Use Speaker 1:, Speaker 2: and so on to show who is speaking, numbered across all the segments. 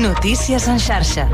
Speaker 1: Notícies en xarxa.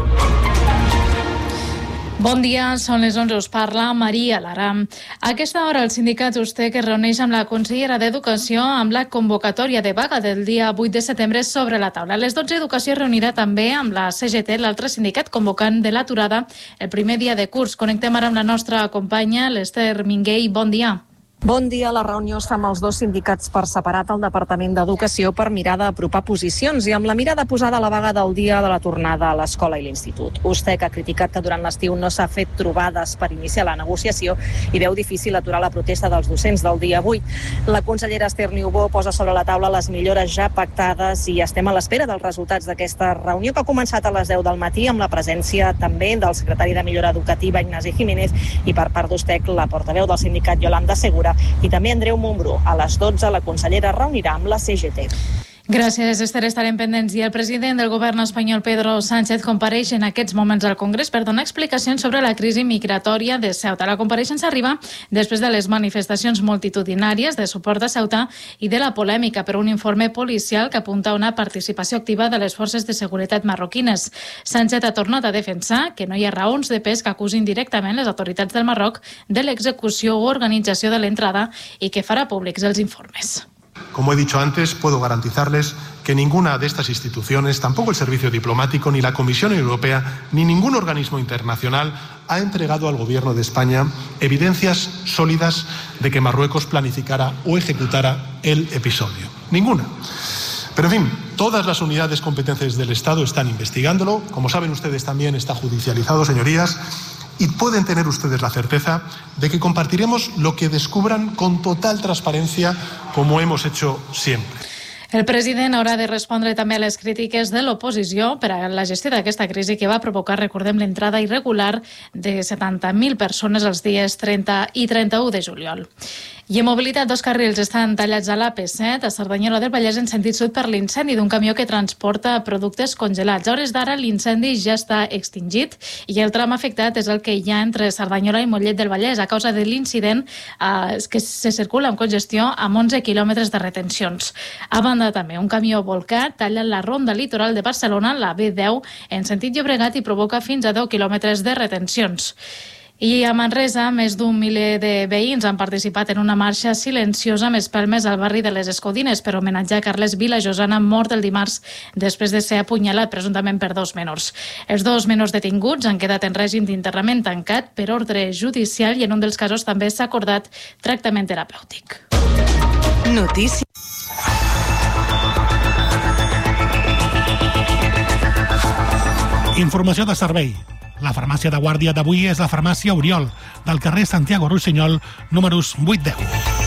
Speaker 2: Bon dia, són les 11, us parla Maria Lara. A aquesta hora el sindicat USTEC es reuneix amb la consellera d'Educació amb la convocatòria de vaga del dia 8 de setembre sobre la taula. A les 12 Educació es reunirà també amb la CGT, l'altre sindicat convocant de l'aturada el primer dia de curs. Connectem ara amb la nostra companya, l'Ester Minguell. Bon dia.
Speaker 3: Bon dia. La reunió es fa amb els dos sindicats per separat al Departament d'Educació per mirar d'apropar posicions i amb la mirada posada a la vaga del dia de la tornada a l'escola i l'institut. USTEC ha criticat que durant l'estiu no s'ha fet trobades per iniciar la negociació i veu difícil aturar la protesta dels docents del dia 8. La consellera Esther Niubó posa sobre la taula les millores ja pactades i estem a l'espera dels resultats d'aquesta reunió que ha començat a les 10 del matí amb la presència també del secretari de Millora Educativa Ignasi Jiménez i per part d'USTEC la portaveu del sindicat Yolanda Segura i també Andreu Montbrú. A les 12 la consellera reunirà amb la CGT.
Speaker 2: Gràcies, Esther. Estarem pendents. I el president del govern espanyol, Pedro Sánchez, compareix en aquests moments al Congrés per donar explicacions sobre la crisi migratòria de Ceuta. La compareixença arriba després de les manifestacions multitudinàries de suport a Ceuta i de la polèmica per un informe policial que apunta a una participació activa de les forces de seguretat marroquines. Sánchez ha tornat a defensar que no hi ha raons de pes que acusin directament les autoritats del Marroc de l'execució o organització de l'entrada i que farà públics els informes.
Speaker 4: Como he dicho antes, puedo garantizarles que ninguna de estas instituciones, tampoco el Servicio Diplomático, ni la Comisión Europea, ni ningún organismo internacional ha entregado al Gobierno de España evidencias sólidas de que Marruecos planificara o ejecutara el episodio. Ninguna. Pero en fin, todas las unidades competentes del Estado están investigándolo. Como saben ustedes, también está judicializado, señorías. Y pueden tener ustedes la certeza de que compartiremos lo que descubran con total transparencia, como hemos hecho siempre.
Speaker 2: El president haurà de respondre també a les crítiques de l'oposició per a la gestió d'aquesta crisi que va provocar, recordem, l'entrada irregular de 70.000 persones els dies 30 i 31 de juliol. I en mobilitat, 2 carrils estan tallats a l'AP7 a Cerdanyola del Vallès en sentit sud per l'incendi d'un camió que transporta productes congelats. A hores d'ara l'incendi ja està extingit i el tram afectat és el que hi ha entre Cerdanyola i Mollet del Vallès. A causa de l'incident que se circula amb congestió amb 11 quilòmetres de retencions. A banda també, un camió volcat talla la ronda litoral de Barcelona, la B10, en sentit Llobregat i provoca fins a 10 quilòmetres de retencions. I a Manresa, més d'un miler de veïns han participat en una marxa silenciosa amb espelmes al barri de les Escodines per homenatjar Carles Vilajosana, mort el dimarts després de ser apunyalat presumptament per 2 menors. Els 2 menors detinguts han quedat en règim d'interrament tancat per ordre judicial i en un dels casos també s'ha acordat tractament terapèutic.
Speaker 1: Notícies.
Speaker 5: Informació de servei. La farmàcia de guàrdia d'avui és la farmàcia Oriol, del carrer Santiago Rossinyol, números 8-10.